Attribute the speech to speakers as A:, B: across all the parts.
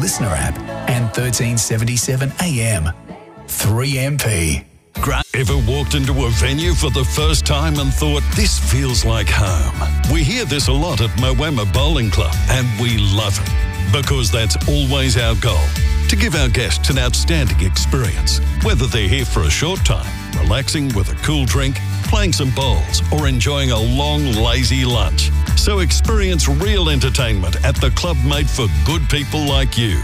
A: Listener app and 1377 AM. 3MP.
B: Ever walked into a venue for the first time and thought, this feels like home? We hear this a lot at Moama Bowling Club, and we love it because that's always our goal, to give our guests an outstanding experience, whether they're here for a short time, relaxing with a cool drink, playing some bowls, or enjoying a long, lazy lunch. So experience real entertainment at the club made for good people like you.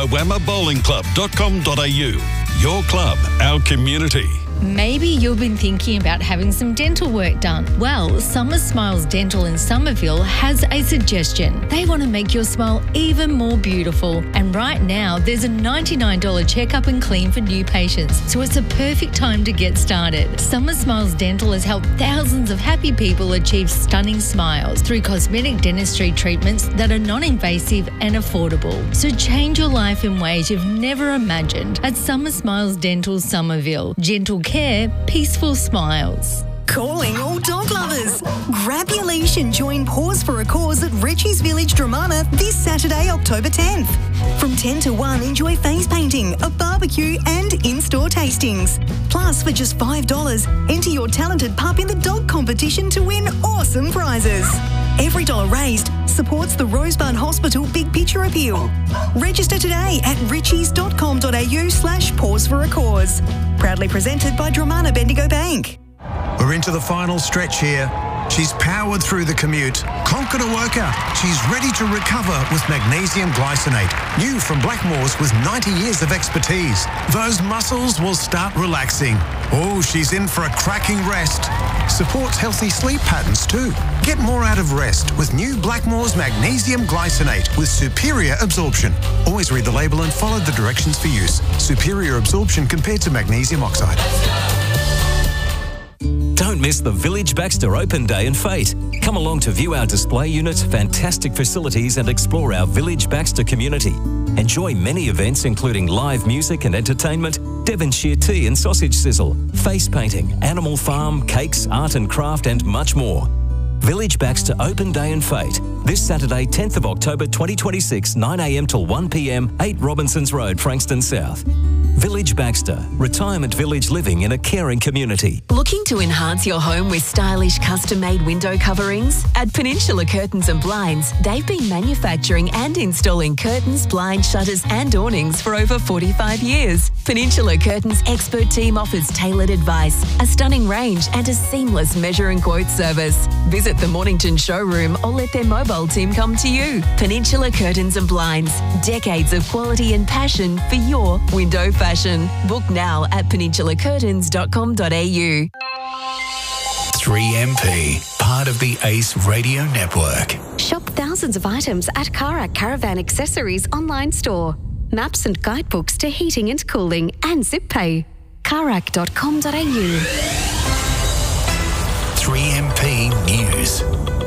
B: moamabowlingclub.com.au. Your club, our community.
C: Maybe you've been thinking about having some dental work done. Well, Summer Smiles Dental in Somerville has a suggestion. They want to make your smile even more beautiful. And right now, there's a $99 checkup and clean for new patients. So it's a perfect time to get started. Summer Smiles Dental has helped thousands of happy people achieve stunning smiles through cosmetic dentistry treatments that are non-invasive and affordable. So change your life in ways you've never imagined at Summer Smiles Dental Somerville. Gentle care, peaceful smiles.
D: Calling all dog lovers. Grab your leash and join Paws for a Cause at Ritchie's Village, Dramana this Saturday, October 10th. From 10 to 1, enjoy face painting, a barbecue and in-store tastings. Plus, for just $5, enter your talented pup in the dog competition to win awesome prizes. Every dollar raised supports the Rosebud Hospital Big Picture Appeal. Register today at richies.com.au/Paws for a Cause. Proudly presented by Dramana Bendigo Bank.
E: We're into the final stretch here. She's powered through the commute, conquered a workout. She's ready to recover with magnesium glycinate. New from Blackmores with 90 years of expertise. Those muscles will start relaxing. Oh, she's in for a cracking rest. Supports healthy sleep patterns too. Get more out of rest with new Blackmores magnesium glycinate with superior absorption. Always read the label and follow the directions for use. Superior absorption compared to magnesium oxide.
F: Don't miss the Village Baxter Open Day and Fete. Come along to view our display units, fantastic facilities and explore our Village Baxter community. Enjoy many events including live music and entertainment, Devonshire tea and sausage sizzle, face painting, animal farm, cakes, art and craft and much more. Village Baxter Open Day and Fete. This Saturday, 10th of October 2026, 9 a.m. till 1 p.m, 8 Robinsons Road, Frankston South. Village Baxter, retirement village living in a caring community.
G: Looking to enhance your home with stylish custom-made window coverings? At Peninsula Curtains and Blinds, they've been manufacturing and installing curtains, blinds, shutters and awnings for over 45 years. Peninsula Curtains' expert team offers tailored advice, a stunning range and a seamless measure and quote service. Visit the Mornington showroom or let their mobile team come to you. Peninsula Curtains and Blinds, decades of quality and passion for your window fashion. Book now at peninsulacurtains.com.au.
A: 3MP, part of the ACE Radio Network.
H: Shop thousands of items at Karak Caravan Accessories online store. Maps and guidebooks to heating and cooling and ZipPay. Karak.com.au.
A: 3MP News.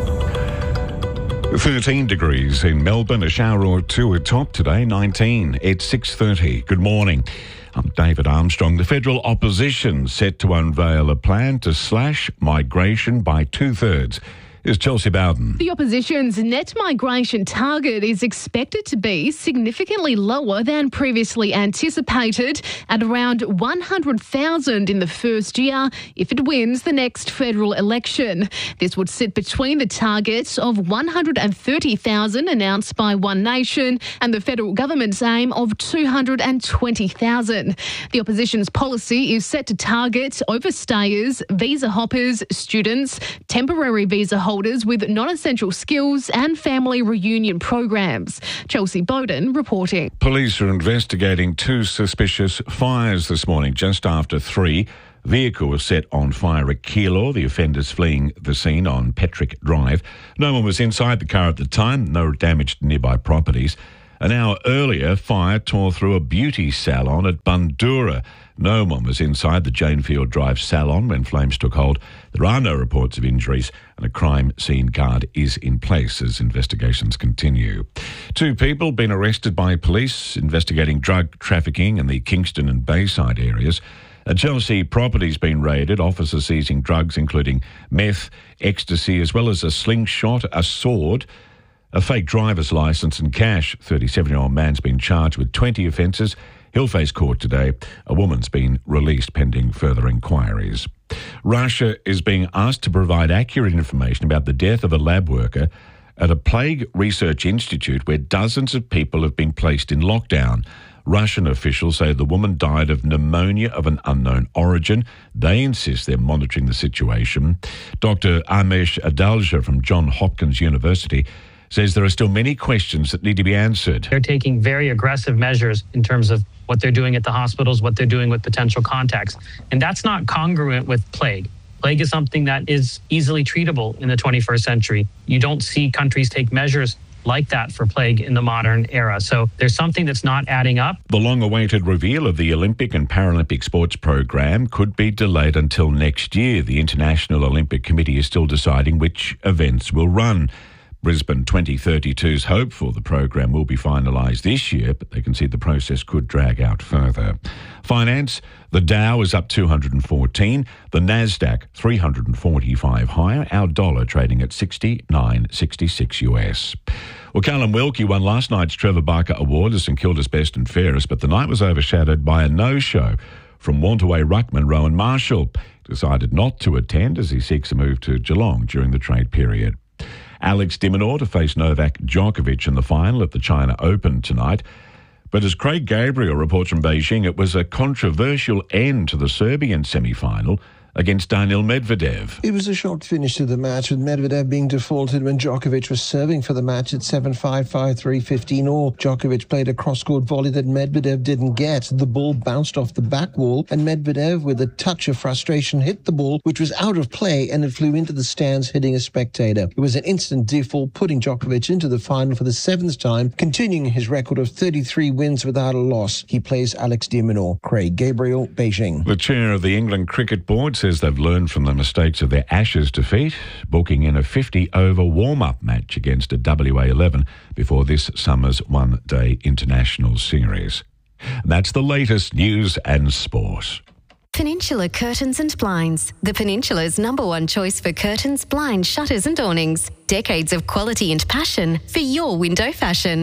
I: 13 degrees in Melbourne, a shower or two at top today, 19. It's 6:30. Good morning. I'm David Armstrong. The federal opposition set to unveil a plan to slash migration by 2/3. Here's Chelsea Bowden.
J: The opposition's net migration target is expected to be significantly lower than previously anticipated, at around 100,000 in the first year if it wins the next federal election. This would sit between the targets of 130,000 announced by One Nation and the federal government's aim of 220,000. The opposition's policy is set to target overstayers, visa hoppers, students, temporary visa holders with non-essential skills and family reunion programs. Chelsea Bowden reporting.
I: Police are investigating two suspicious fires this morning just after 3. Vehicle was set on fire at Keilor, the offenders fleeing the scene on Petrick Drive. No one was inside the car at the time, no damage to nearby properties. An hour earlier, fire tore through a beauty salon at Bundoora. No one was inside the Janefield Drive salon when flames took hold. There are no reports of injuries and a crime scene guard is in place as investigations continue. 2 people been arrested by police investigating drug trafficking in the Kingston and Bayside areas. A Chelsea property's been raided, officers seizing drugs including meth, ecstasy, as well as a slingshot, a sword. A fake driver's licence and cash. 37-year-old man's been charged with 20 offences. He'll face court today. A woman's been released pending further inquiries. Russia is being asked to provide accurate information about the death of a lab worker at a plague research institute where dozens of people have been placed in lockdown. Russian officials say the woman died of pneumonia of an unknown origin. They insist they're monitoring the situation. Dr. Amesh Adalja from Johns Hopkins University says there are still many questions that need to be answered.
K: They're taking very aggressive measures in terms of what they're doing at the hospitals, what they're doing with potential contacts. And that's not congruent with plague. Plague is something that is easily treatable in the 21st century. You don't see countries take measures like that for plague in the modern era. So there's something that's not adding up.
I: The long-awaited reveal of the Olympic and Paralympic sports program could be delayed until next year. The International Olympic Committee is still deciding which events will run. Brisbane 2032's hopeful the program will be finalised this year, but they can see the process could drag out further. Finance, the Dow is up 214, the Nasdaq 345 higher, our dollar trading at 69.66 US. Well, Callum Wilkie won last night's Trevor Barker Award as St Kilda's best and fairest, but the night was overshadowed by a no-show from Wantaway ruckman Rowan Marshall. He decided not to attend as he seeks a move to Geelong during the trade period. Alex de Minaur to face Novak Djokovic in the final at the China Open tonight. But as Craig Gabriel reports from Beijing, it was a controversial end to the Serbian semi-final against Daniil Medvedev.
L: It was a short finish to the match, with Medvedev being defaulted when Djokovic was serving for the match at 7-5, 5-3, 15-all. Djokovic played a cross-court volley that Medvedev didn't get. The ball bounced off the back wall, and Medvedev, with a touch of frustration, hit the ball, which was out of play, and it flew into the stands, hitting a spectator. It was an instant default, putting Djokovic into the final for the 7th time, continuing his record of 33 wins without a loss. He plays Alex de Minaur. Craig Gabriel, Beijing.
I: The chair of the England Cricket Board says they've learned from the mistakes of their Ashes defeat, booking in a 50-over warm-up match against a WA11 before this summer's one-day international series. And that's the latest news and sport.
H: Peninsula Curtains and Blinds, the Peninsula's #1 choice for curtains, blinds, shutters and awnings. Decades of quality and passion for your window fashion.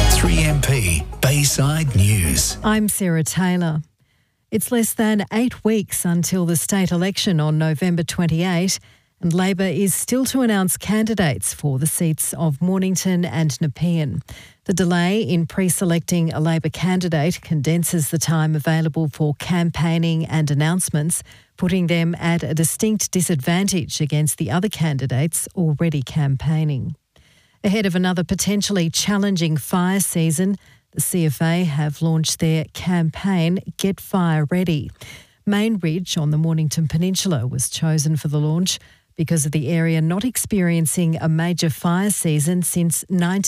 A: 3MP Bayside News.
M: I'm Sarah Taylor. It's less than 8 weeks until the state election on November 28, and Labor is still to announce candidates for the seats of Mornington and Nepean. The delay in pre-selecting a Labor candidate condenses the time available for campaigning and announcements, putting them at a distinct disadvantage against the other candidates already campaigning. Ahead of another potentially challenging fire season, the CFA have launched their campaign, Get Fire Ready. Main Ridge on the Mornington Peninsula was chosen for the launch because of the area not experiencing a major fire season since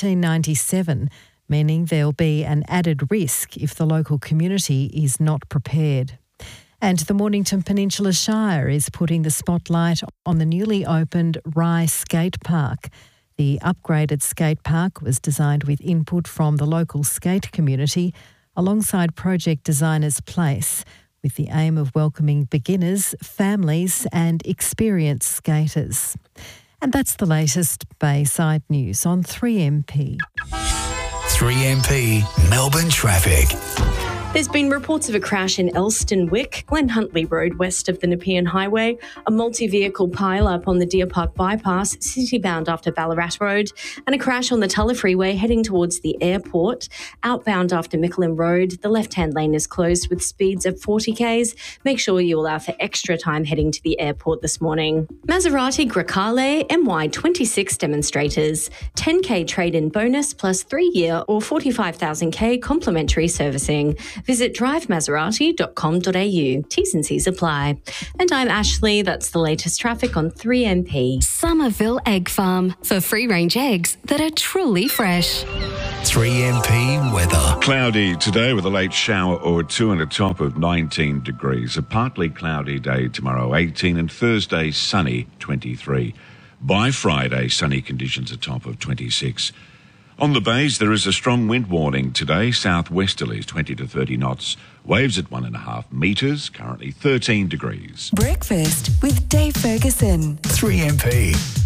M: 1997, meaning there'll be an added risk if the local community is not prepared. And the Mornington Peninsula Shire is putting the spotlight on the newly opened Rye Skate Park. The upgraded skate park was designed with input from the local skate community alongside project designers Place, with the aim of welcoming beginners, families and experienced skaters. And that's the latest Bayside news on 3MP.
A: 3MP Melbourne Traffic.
N: There's been reports of a crash in Elston-Wick, Glen Huntly Road west of the Nepean Highway, a multi-vehicle pile-up on the Deer Park Bypass, city-bound after Ballarat Road, and a crash on the Tulla Freeway heading towards the airport. Outbound after Mickleham Road, the left-hand lane is closed with speeds of 40 k's. Make sure you allow for extra time heading to the airport this morning. Maserati Grecale MY26 demonstrators. 10k trade-in bonus plus 3-year or 45,000k complimentary servicing. Visit drivemaserati.com.au. T's and C's apply. And I'm Ashley. That's the latest traffic on 3MP.
H: Somerville Egg Farm for free-range eggs that are truly fresh.
A: 3MP weather.
I: Cloudy today with a late shower or two and a top of 19 degrees. A partly cloudy day tomorrow, 18, and Thursday sunny, 23. By Friday, sunny conditions, a top of 26. On the bays, there is a strong wind warning today, southwesterlies 20 to 30 knots, waves at 1.5 metres, currently 13 degrees.
O: Breakfast with Dave Ferguson.
A: 3MP.